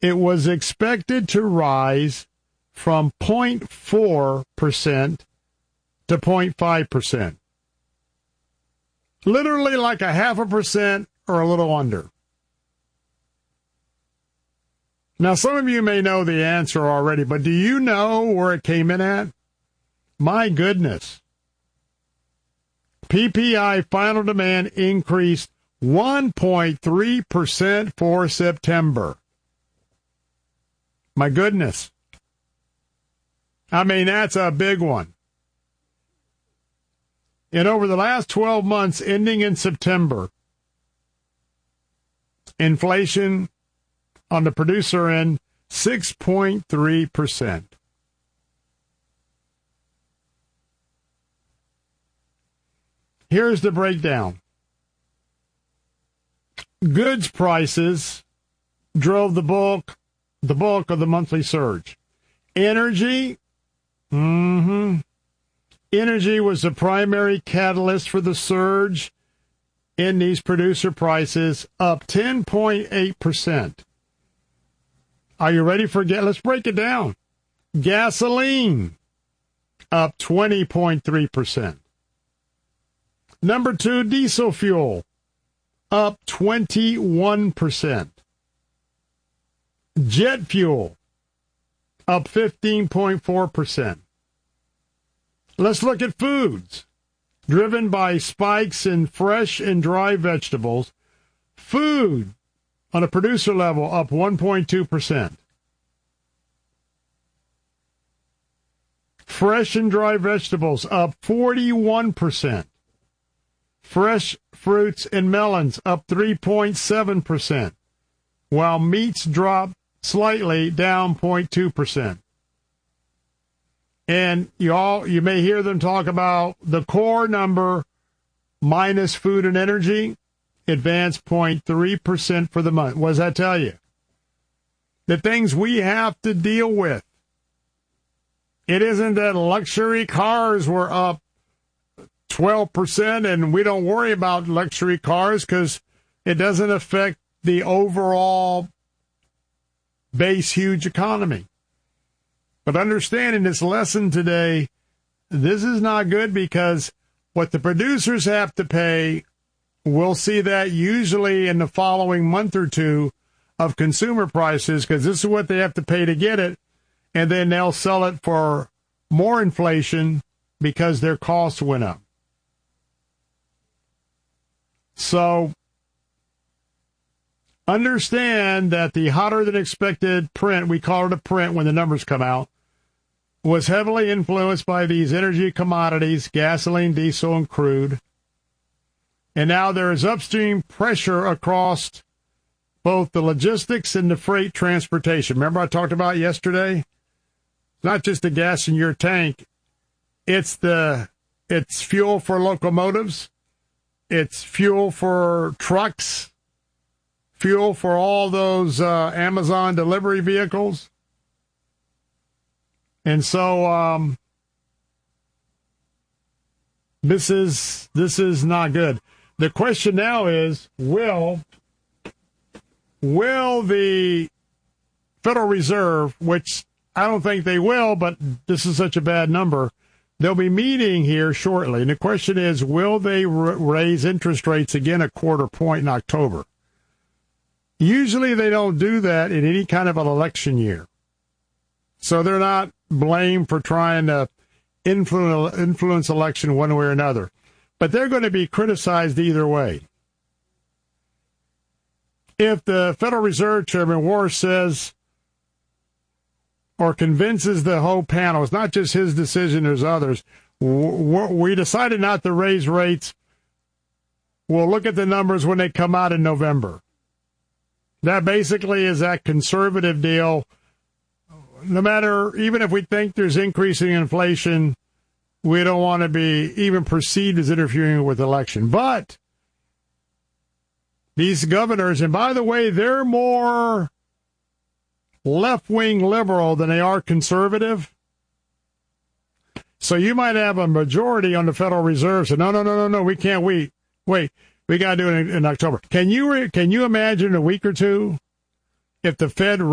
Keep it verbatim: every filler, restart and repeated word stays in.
it was expected to rise from zero point four percent to zero point five percent. Literally like a half a percent or a little under. Now, some of you may know the answer already, but do you know where it came in at? My goodness. P P I final demand increased one point three percent for September. My goodness. I mean, that's a big one. And over the last twelve months, ending in September, inflation on the producer end, six point three percent. Here's the breakdown. Goods prices drove the bulk, the bulk of the monthly surge. Energy, mm-hmm. Energy was the primary catalyst for the surge in these producer prices, up ten point eight percent. Are you ready for it? Let's break it down. Gasoline, up twenty point three percent. Number two, diesel fuel, up twenty-one percent. Jet fuel, up fifteen point four percent. Let's look at foods. Driven by spikes in fresh and dry vegetables, food on a producer level up one point two percent. Fresh and dry vegetables up forty-one percent. Fresh fruits and melons up three point seven percent, while meats dropped slightly, down zero point two percent. And you all, you may hear them talk about the core number minus food and energy, advanced zero point three percent for the month. What does that tell you? The things we have to deal with. It isn't that luxury cars were up twelve percent and we don't worry about luxury cars because it doesn't affect the overall base huge economy. But understand in this lesson today, this is not good because what the producers have to pay, we'll see that usually in the following month or two of consumer prices because this is what they have to pay to get it, and then they'll sell it for more inflation because their costs went up. So understand that the hotter than expected print, we call it a print when the numbers come out, was heavily influenced by these energy commodities, gasoline, diesel, and crude. And now there is upstream pressure across both the logistics and the freight transportation. Remember I talked about yesterday? It's not just the gas in your tank. It's the it's fuel for locomotives. It's fuel for trucks. Fuel for all those uh, Amazon delivery vehicles. And so um, this is this is not good. The question now is, will will the Federal Reserve, which I don't think they will, but this is such a bad number, they'll be meeting here shortly. And the question is, will they r- raise interest rates again a quarter point in October? Usually they don't do that in any kind of an election year. So they're not blamed for trying to influence, influence election one way or another. But they're going to be criticized either way. If the Federal Reserve Chairman Warren says or convinces the whole panel, it's not just his decision, there's others, we decided not to raise rates, we'll look at the numbers when they come out in November. That basically is that conservative deal. No matter, even if we think there's increasing inflation, we don't want to be even perceived as interfering with the election. But these governors, and by the way, they're more left-wing liberal than they are conservative. So you might have a majority on the Federal Reserve say, no, no, no, no, no, we can't wait. Wait, we got to do it in, in October. Can you, can you imagine a week or two if the Fed